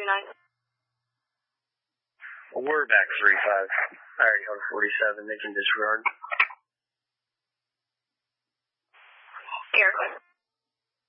39. We're back 3-5. I already held 47. They can disregard. Air.